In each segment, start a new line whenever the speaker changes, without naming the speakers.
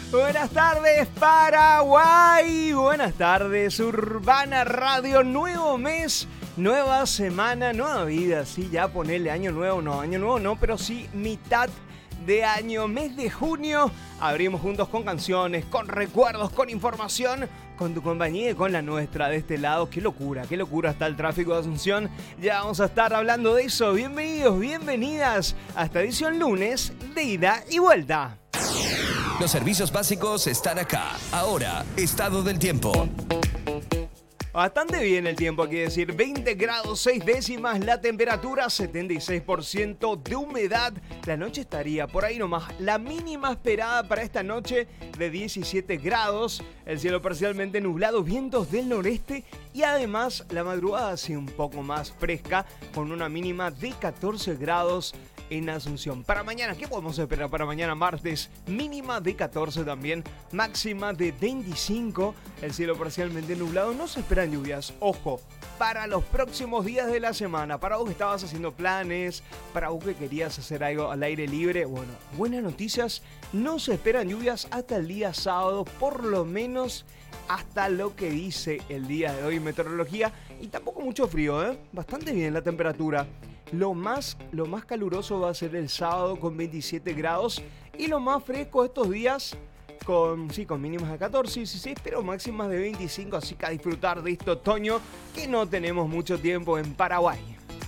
Buenas tardes, Paraguay. Buenas tardes, Urbana Radio. Nuevo mes, nueva semana, nueva vida. Sí, ya ponerle año nuevo no, pero sí mitad de año, mes de junio. Abrimos juntos con canciones, con recuerdos, con información, con tu compañía y con la nuestra de este lado. Qué locura está el tráfico de Asunción. Ya vamos a estar hablando de eso. Bienvenidos, bienvenidas a esta edición lunes de ida y vuelta.
Los servicios básicos están acá. Ahora, estado del tiempo.
Bastante bien el tiempo, hay que decir. 20 grados 6 décimas la temperatura, 76% de humedad. La noche estaría por ahí nomás. La mínima esperada para esta noche de 17 grados. El cielo parcialmente nublado, vientos del noreste. Y además la madrugada así un poco más fresca, con una mínima de 14 grados en Asunción. Para mañana, ¿qué podemos esperar para mañana martes? Mínima de 14 también, máxima de 25. El cielo parcialmente nublado, no se esperan lluvias. Ojo, para los próximos días de la semana, para vos que estabas haciendo planes, para vos que querías hacer algo al aire libre, bueno, buenas noticias, no se esperan lluvias hasta el día sábado, por lo menos hasta lo que dice el día de hoy meteorología, y tampoco mucho frío, bastante bien la temperatura. Lo más caluroso va a ser el sábado con 27 grados y lo más fresco estos días con mínimas de 14, 16, pero máximas de 25, así que a disfrutar de este otoño que no tenemos mucho tiempo en Paraguay.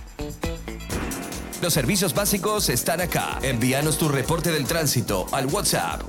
Los servicios básicos están acá. Envíanos tu reporte del tránsito al WhatsApp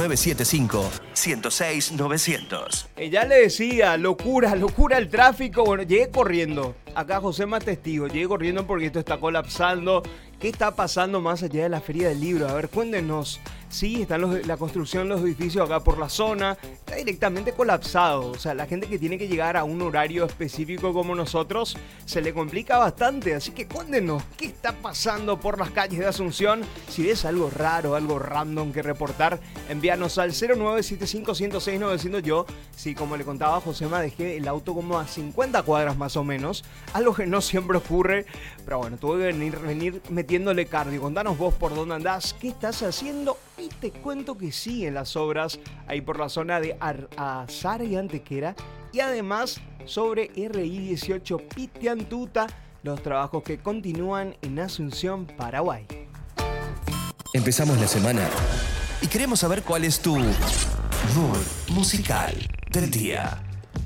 0975-106-900.
Ya le decía, locura el tráfico. Bueno, llegué corriendo. Acá Josema testigo. Llegué corriendo porque esto está colapsando. ¿Qué está pasando más allá de la Feria del Libro? A ver, cuéntenos. Sí, están la construcción de los edificios acá por la zona. Está directamente colapsado. O sea, la gente que tiene que llegar a un horario específico como nosotros, se le complica bastante. Así que cuéntenos, ¿qué está pasando por las calles de Asunción? Si ves algo raro, algo random que reportar, envíanos al 0975-106-900. Yo, sí, como le contaba a Josema, dejé el auto como a 50 cuadras más o menos. Algo que no siempre ocurre. Pero bueno, tuve que venir metiéndole cardio. Contanos vos por dónde andás, qué estás haciendo. Y te cuento que siguen las obras ahí por la zona de Azara y Antequera. Y además sobre RI 18 Pitiantuta, los trabajos que continúan en Asunción, Paraguay.
Empezamos la semana y queremos saber cuál es tu mood musical del día.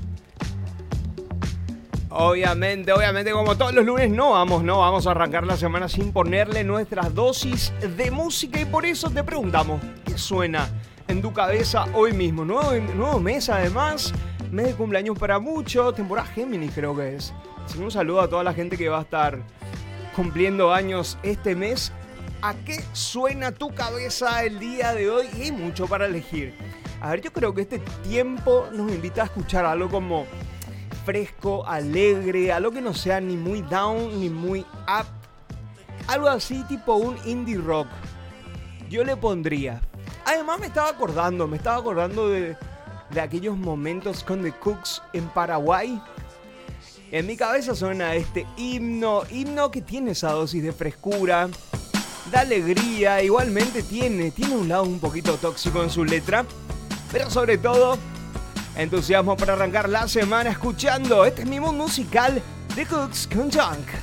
Obviamente, como todos los lunes no vamos a arrancar la semana sin ponerle nuestras dosis de música y por eso te preguntamos, ¿qué suena en tu cabeza hoy mismo? Nuevo mes además, mes de cumpleaños para muchos, temporada Géminis creo que es. Así que un saludo a toda la gente que va a estar cumpliendo años este mes. ¿A qué suena tu cabeza el día de hoy? Y hay mucho para elegir. A ver, yo creo que este tiempo nos invita a escuchar algo como fresco, alegre, algo que no sea ni muy down ni muy up, algo así tipo un indie rock. Yo le pondría. Además me estaba acordando de aquellos momentos con The Cooks en Paraguay. En mi cabeza suena este himno que tiene esa dosis de frescura, de alegría, igualmente tiene un lado un poquito tóxico en su letra, pero sobre todo entusiasmo para arrancar la semana escuchando este es mi mood musical, The Cooks con Junk.